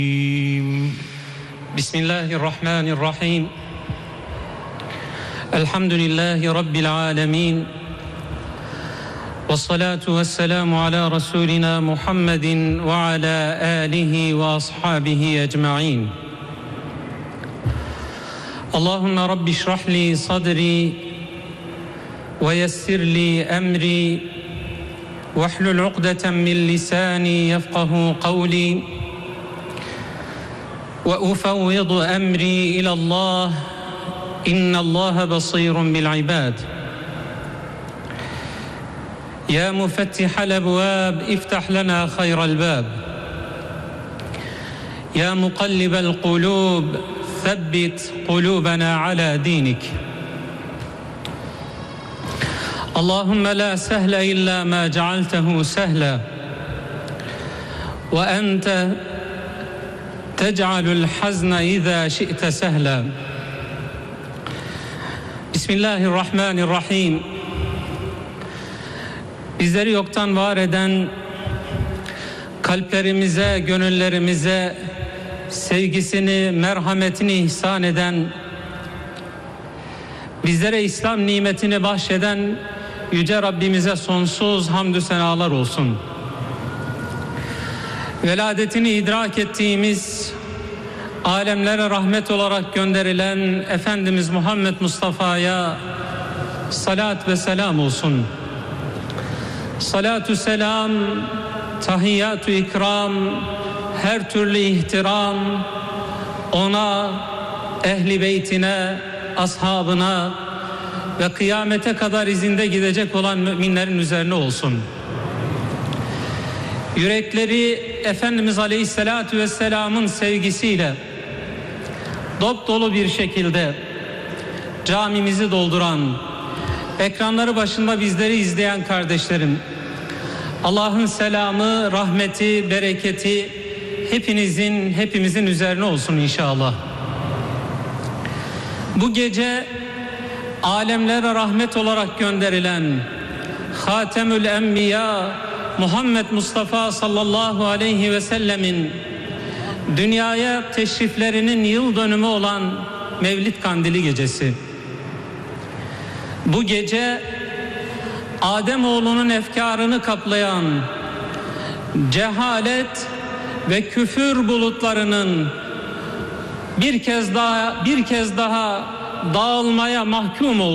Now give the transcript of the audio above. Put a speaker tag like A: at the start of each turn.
A: Bismillahirrahmanirrahim. Elhamdülillahi Rabbil alemin. Vessalatu vesselamu ala Resulina Muhammedin ve ala alihi ve ashabihi ecma'in. Allahümme Rabbi şrahli sadri ve yessirli emri ve hlul uqdeten min lisani yefkahu kavli ve ufevvidu emri ilallah innallaha basirun bil ibad. Ya mufattihal ebvab iftah lana hayral bab. Ya mukallibel kulub thabbit kulubana ala dinik. Allahümme la sehle illa ma cealtehu sehla ve ente tec'alul hazna iza şi'te sehla. Bismillahirrahmanirrahim. Bizleri yoktan var eden, kalplerimize, gönüllerimize sevgisini, merhametini ihsan eden, bizlere İslam nimetini bahşeden Yüce Rabbimize sonsuz hamdü senalar olsun. Veladetini idrak ettiğimiz, alemlere rahmet olarak gönderilen Efendimiz Muhammed Mustafa'ya salat ve selam olsun. Salatü selam, tahiyyatü ikram, her türlü ihtiram ona, ehli beytine, ashabına ve kıyamete kadar izinde gidecek olan müminlerin üzerine olsun. Yürekleri Efendimiz Aleyhisselatü Vesselam'ın sevgisiyle dop dolu bir şekilde camimizi dolduran, ekranları başında bizleri izleyen kardeşlerim, Allah'ın selamı, rahmeti, bereketi hepimizin üzerine olsun inşallah. Bu gece alemlere rahmet olarak gönderilen Hatemül Enbiya Muhammed Mustafa sallallahu aleyhi ve sellemin dünyaya teşriflerinin yıl dönümü olan Mevlid Kandili gecesi. Bu gece Ademoğlunun efkarını kaplayan cehalet ve küfür bulutlarının bir kez daha dağılmaya mahkum olduğu